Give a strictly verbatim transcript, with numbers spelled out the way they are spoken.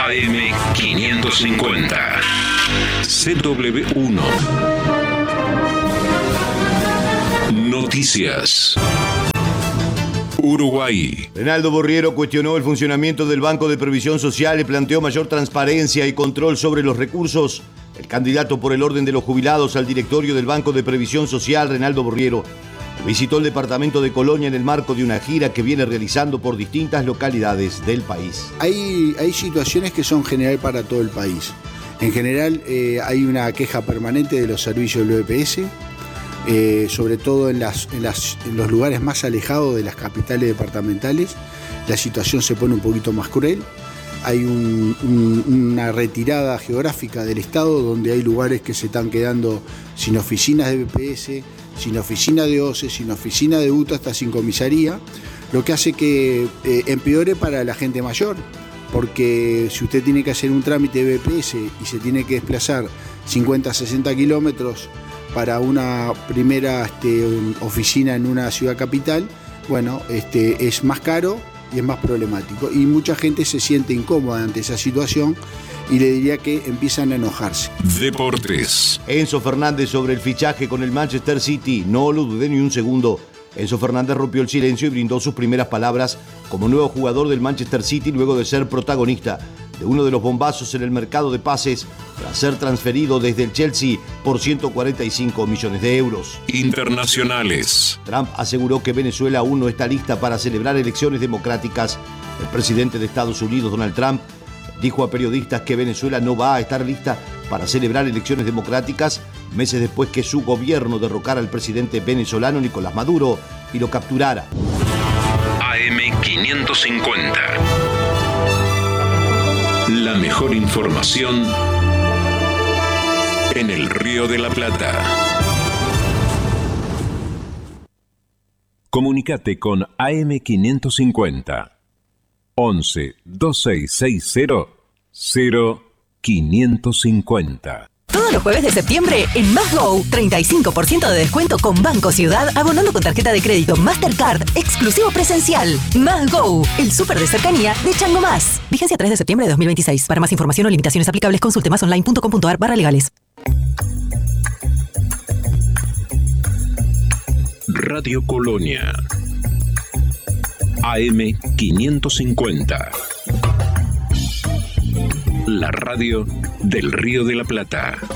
A M quinientos cincuenta. C W uno. Noticias. Uruguay. Reinaldo Borriero cuestionó el funcionamiento del Banco de Previsión Social y planteó mayor transparencia y control sobre los recursos. El candidato por el orden de los jubilados al directorio del Banco de Previsión Social, Reinaldo Borriero, visitó el departamento de Colonia en el marco de una gira que viene realizando por distintas localidades del país. Hay, hay situaciones que son general para todo el país. En general eh, hay una queja permanente de los servicios del B P S, eh, sobre todo en, las, en, las, en los lugares más alejados de las capitales departamentales. La situación se pone un poquito más cruel. Hay un, un, una retirada geográfica del Estado donde hay lugares que se están quedando sin oficinas de B P S, sin oficina de O C E, sin oficina de U T A, hasta sin comisaría, lo que hace que eh, empeore para la gente mayor, porque si usted tiene que hacer un trámite de B P S y se tiene que desplazar cincuenta a sesenta kilómetros para una primera este, oficina en una ciudad capital, bueno, este, es más caro y es más problemático. Y mucha gente se siente incómoda ante esa situación y le diría que empiezan a enojarse. Deportes. Enzo Fernández sobre el fichaje con el Manchester City. No lo dudé ni un segundo. Enzo Fernández rompió el silencio y brindó sus primeras palabras como nuevo jugador del Manchester City luego de ser protagonista de uno de los bombazos en el mercado de pases tras ser transferido desde el Chelsea por ciento cuarenta y cinco millones de euros. Internacionales. Trump aseguró que Venezuela aún no está lista para celebrar elecciones democráticas. El presidente de Estados Unidos, Donald Trump, dijo a periodistas que Venezuela no va a estar lista para celebrar elecciones democráticas meses después que su gobierno derrocara al presidente venezolano Nicolás Maduro y lo capturara. A M quinientos cincuenta. La mejor información en el Río de la Plata. Comunicate con A M quinientos cincuenta. once, veintiséis sesenta, cero quinientos cincuenta. Todos los jueves de septiembre en Más Go, treinta y cinco por ciento de descuento con Banco Ciudad, abonando con tarjeta de crédito Mastercard, exclusivo presencial. Más Go, el súper de cercanía de Chango Más. Vigencia tres de septiembre de dos mil veintiséis. Para más información o limitaciones aplicables, consulte masonline punto com punto a r barra legales. Radio Colonia. A M quinientos cincuenta. La radio del Río de la Plata.